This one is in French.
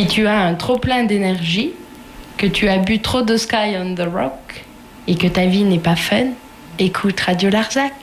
Si tu as un trop plein d'énergie, que tu as bu trop de Sky on the Rock et que ta vie n'est pas fun, écoute Radio Larzac.